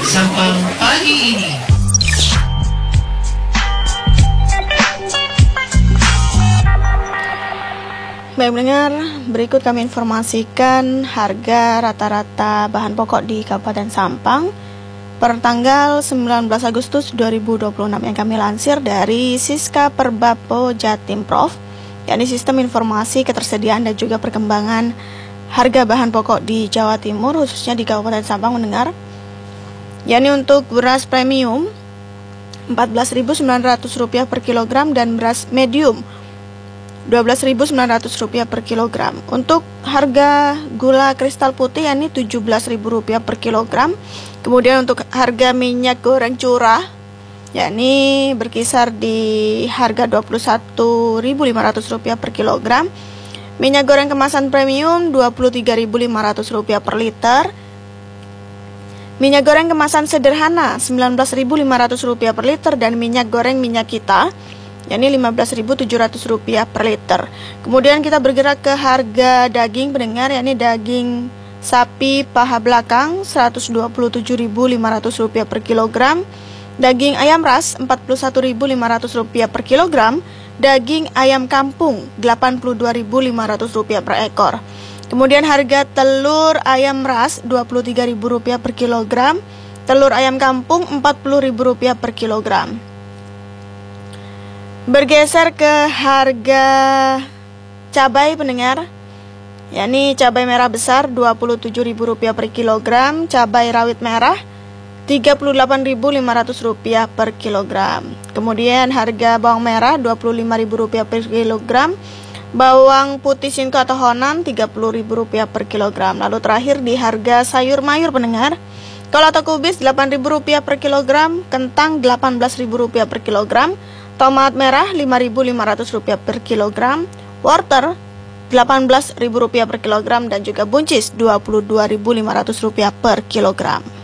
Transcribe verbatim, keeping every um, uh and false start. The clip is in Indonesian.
Sampang pagi ini. Baik pendengar, berikut kami informasikan harga rata-rata bahan pokok di Kabupaten Sampang per tanggal sembilan belas Agustus dua ribu dua puluh enam yang kami lansir dari Siska Perbapo Jatimprov, yakni Sistem Informasi Ketersediaan dan juga Perkembangan Harga Bahan Pokok di Jawa Timur, khususnya di Kabupaten Sampang mendengar. Yakni untuk beras premium empat belas ribu sembilan ratus rupiah per kilogram dan beras medium dua belas ribu sembilan ratus rupiah per kilogram. Untuk harga gula kristal putih yakni tujuh belas ribu rupiah per kilogram. Kemudian untuk harga minyak goreng curah yakni berkisar di harga dua puluh satu ribu lima ratus rupiah per kilogram. Minyak goreng kemasan premium dua puluh tiga ribu lima ratus rupiah per liter. Minyak goreng kemasan sederhana sembilan belas ribu lima ratus rupiah per liter dan minyak goreng minyak kita yakni lima belas ribu tujuh ratus rupiah per liter. Kemudian kita bergerak ke harga daging pendengar, yakni daging sapi paha belakang seratus dua puluh tujuh ribu lima ratus rupiah per kilogram, daging ayam ras empat puluh satu ribu lima ratus rupiah per kilogram, daging ayam kampung delapan puluh dua ribu lima ratus rupiah per ekor. Kemudian harga telur ayam ras dua puluh tiga ribu rupiah per kilogram, telur ayam kampung empat puluh ribu rupiah per kilogram. Bergeser ke harga cabai pendengar, yakni cabai merah besar dua puluh tujuh ribu rupiah per kilogram, cabai rawit merah tiga puluh delapan ribu lima ratus rupiah per kilogram. Kemudian harga bawang merah dua puluh lima ribu rupiah per kilogram, bawang putih Sinko atau Honan tiga puluh ribu rupiah per kilogram. Lalu terakhir di harga sayur mayur pendengar, kol atau kubis delapan ribu rupiah per kilogram, kentang delapan belas ribu rupiah per kilogram, tomat merah lima ribu lima ratus rupiah per kilogram, wortel delapan belas ribu rupiah per kilogram dan juga buncis dua puluh dua ribu lima ratus rupiah per kilogram.